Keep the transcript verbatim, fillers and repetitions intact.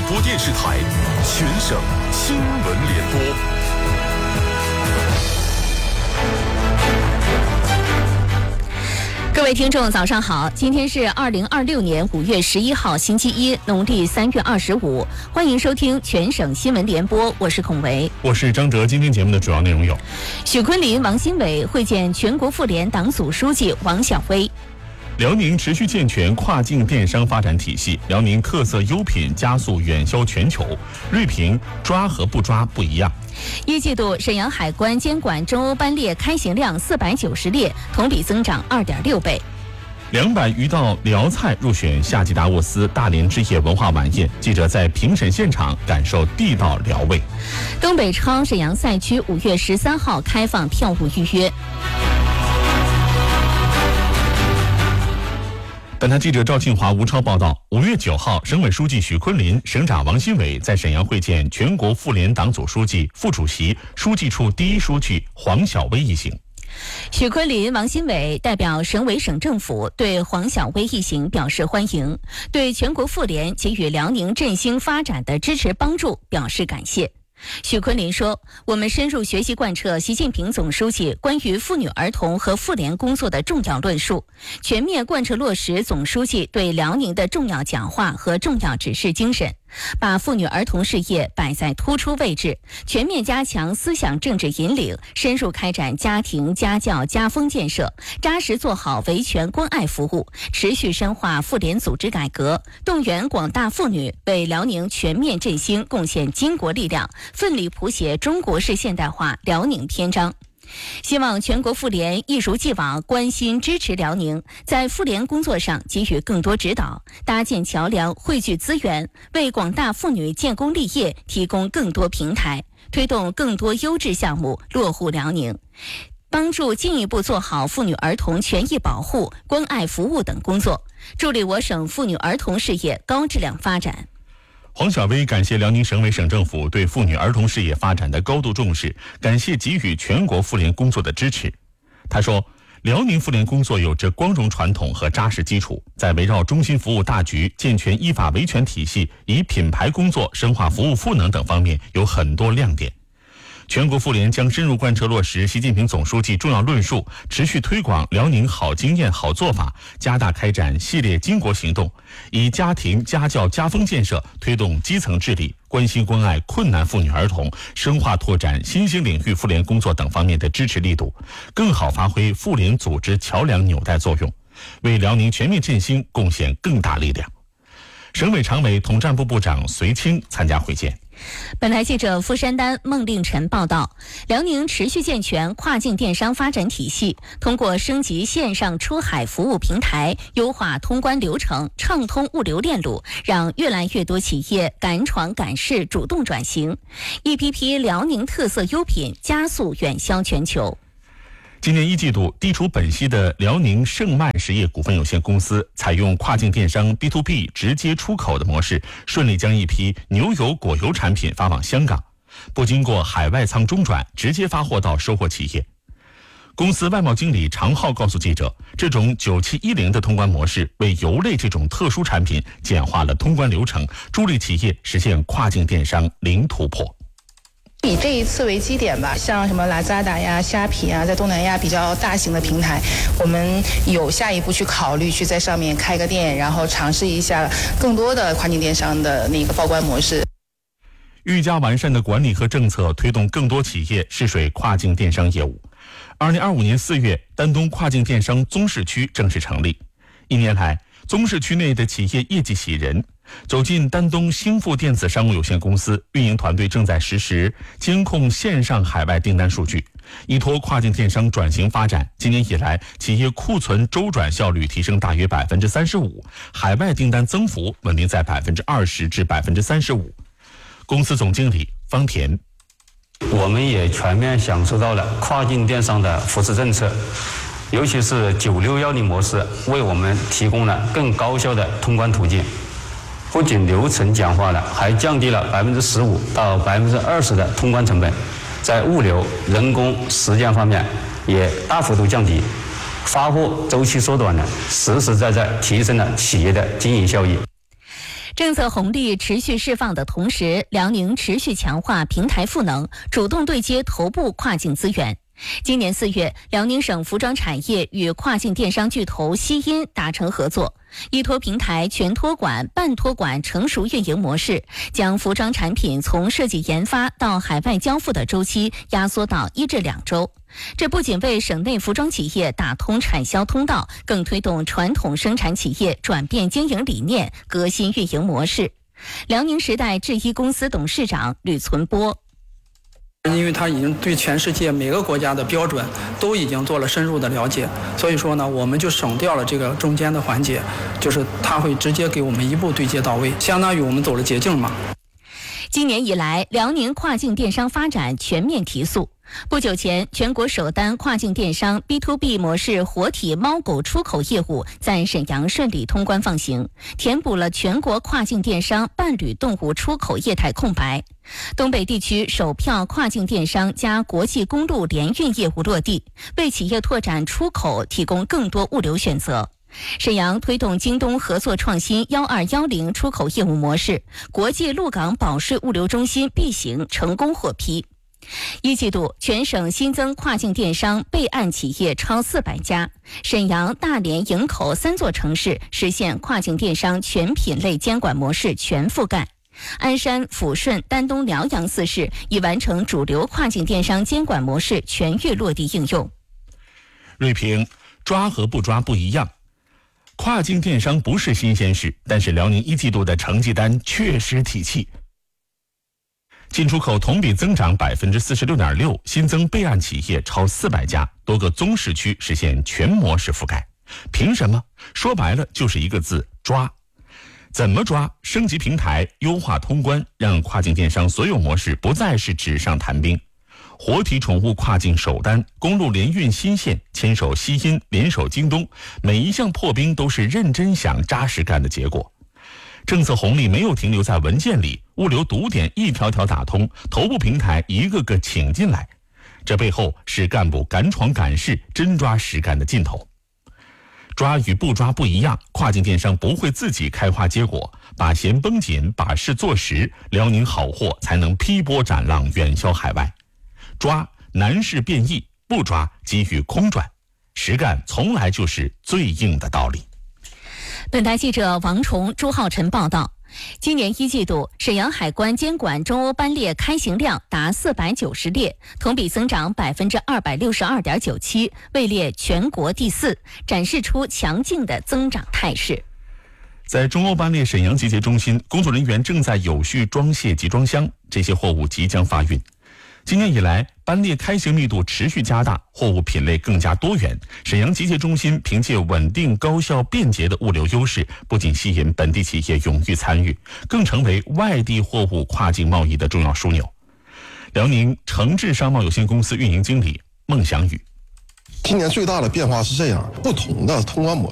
播电视台全省新闻联播。 各位听众早上好，今天是二零二六年五月十一号星期一，农历三月二十五，欢迎收听全省新闻联播，我是孔维， 我是张哲。今天节目的主要内容有： 许昆林、王新伟会见全国妇联党组书记王晓薇； 辽宁持续健全跨境电商发展体系，辽宁特色优品加速远销全球。锐评抓和不抓不一样。 一季度沈阳海关监管中欧班列开行量四百九十列，同比增长二点六倍。 两百余道辽菜入选夏季达沃斯大连之夜文化晚宴，记者在评审现场感受地道辽味。 东北超沈阳赛区五月十三号开放票务预约。 本台记者赵庆华、吴超报道，五月九号，省委书记许昆林、省长王新伟在沈阳会见全国妇联党组书记、副主席、书记处第一书记黄晓薇一行。 许昆林、王新伟代表省委省政府对黄晓薇一行表示欢迎，对全国妇联给予辽宁振兴发展的支持帮助表示感谢。许昆林说，我们深入学习贯彻习近平总书记关于妇女儿童和妇联工作的重要论述，全面贯彻落实总书记对辽宁的重要讲话和重要指示精神，把妇女儿童事业摆在突出位置，全面加强思想政治引领，深入开展家庭家教家风建设，扎实做好维权关爱服务，持续深化妇联组织改革，动员广大妇女为辽宁全面振兴贡献巾帼力量，奋力谱写中国式现代化辽宁篇章。希望全国妇联一如既往关心支持辽宁，在妇联工作上给予更多指导，搭建桥梁，汇聚资源，为广大妇女建功立业提供更多平台，推动更多优质项目落户辽宁，帮助进一步做好妇女儿童权益保护、关爱服务等工作，助力我省妇女儿童事业高质量发展。 黄晓薇感谢辽宁省委省政府对妇女儿童事业发展的高度重视，感谢给予全国妇联工作的支持。他说，辽宁妇联工作有着光荣传统和扎实基础，在围绕中心服务大局、健全依法维权体系、以品牌工作深化服务赋能等方面有很多亮点。全国妇联将深入贯彻落实习近平总书记重要论述，持续推广辽宁好经验好做法，加大开展系列巾帼行动，以家庭家教家风建设推动基层治理，关心关爱困难妇女儿童，深化拓展新兴领域妇联工作等方面的支持力度，更好发挥妇联组织桥梁纽带作用，为辽宁全面振兴贡献更大力量。省委常委统战部部长隋清参加会见。 本台记者傅山丹、孟令晨报道，辽宁持续健全跨境电商发展体系，通过升级线上出海服务平台，优化通关流程，畅通物流链路，让越来越多企业敢闯敢试，主动转型，一批批辽宁特色优品加速远销全球。 今年一季度，地处本溪的辽宁盛迈实业股份有限公司采用跨境电商 B to B 直接出口的模式，顺利将一批牛油果油产品发往香港，不经过海外仓中转，直接发货到收货企业。公司外贸经理常浩告诉记者，这种九七一零的通关模式为油类这种特殊产品简化了通关流程，助力企业实现跨境电商零突破。 以这一次为基点吧，像什么拉扎达呀、虾皮啊，在东南亚比较大型的平台，我们有下一步去考虑去在上面开个店，然后尝试一下更多的跨境电商的那个报关模式。 愈加完善的管理和政策，推动更多企业试水跨境电商业务。二零二五年四月，丹东跨境电商综市区正式成立。一年来，综市区内的企业业绩喜人。走进丹东兴富电子商务有限公司，运营团队正在实时监控线上海外订单数据，依托跨境电商转型发展。今年以来，企业库存周转效率提升大约百分之三十五，海外订单增幅稳定在百分之二十至百分之三十五。公司总经理方田， 我们也全面享受到了跨境电商的扶持政策，尤其是九六一零模式，为我们提供了更高效的通关途径。不仅流程简化了，还降低了百分之十五到百分之二十的通关成本，在物流、人工、时间方面也大幅度降低，发货周期缩短了，实实在在提升了企业的经营效益。 政策红利持续释放的同时，辽宁持续强化平台赋能，主动对接头部跨境资源。今年四月，辽宁省服装产业与跨境电商巨头西音达成合作，依托平台全托管、半托管成熟运营模式，将服装产品从设计研发到海外交付的周期压缩到一至两周。这不仅为省内服装企业打通产销通道，更推动传统生产企业转变经营理念、革新运营模式。辽宁时代制衣公司董事长吕存波。 因为它已经对全世界每个国家的标准都已经做了深入的了解，所以说呢，我们就省掉了这个中间的环节，就是它会直接给我们一步对接到位，相当于我们走了捷径嘛。 今年以来，辽宁跨境电商发展全面提速。不久前，全国首单跨境电商 B to B 模式活体猫狗出口业务在沈阳顺利通关放行，填补了全国跨境电商伴侣动物出口业态空白。东北地区首票跨境电商加国际公路联运业务落地，为企业拓展出口提供更多物流选择。沈阳推动京东合作创新幺二幺零出口业务模式，国际陆港保税物流中心 B 型成功获批。一季度，全省新增跨境电商备案企业超四百家，沈阳、大连、营口三座城市实现跨境电商全品类监管模式全覆盖。鞍山、抚顺、丹东、辽阳四市已完成主流跨境电商监管模式全域落地应用。 锐评：抓和不抓不一样。跨境电商不是新鲜事，但是辽宁一季度的成绩单确实提气。进出口同比增长百分之四十六点六，新增备案企业超四百家，多个综市区实现全模式覆盖。凭什么？说白了就是一个字：抓。怎么抓？升级平台，优化通关，让跨境电商所有模式不再是纸上谈兵。活体宠物跨境首单，公路联运新线，牵手西音，联手京东，每一项破冰都是认真想、扎实干的结果。政策红利没有停留在文件里，物流堵点一条条打通，头部平台一个个请进来，这背后是干部敢闯敢试、真抓实干的劲头。抓与不抓不一样，跨境电商不会自己开花结果，把弦绷紧，把事做实，辽宁好货才能劈波斩浪，远销海外。抓难事变易，不抓机遇空转，实干从来就是最硬的道理。 本台记者王崇、朱浩晨报道，今年一季度，沈阳海关监管中欧班列开行量达四百九十列，同比增长百分之二百六十二点九七，位列全国第四，展示出强劲的增长态势。 在中欧班列沈阳集结中心，工作人员正在有序装卸集装箱，这些货物即将发运。今年以来，班列开行密度持续加大，货物品类更加多元。沈阳集结中心凭借稳定、高效、便捷的物流优势，不仅吸引本地企业勇于参与，更成为外地货物跨境贸易的重要枢纽。辽宁诚志商贸有限公司运营经理孟祥宇： 今年最大的变化是这样，不同的通关模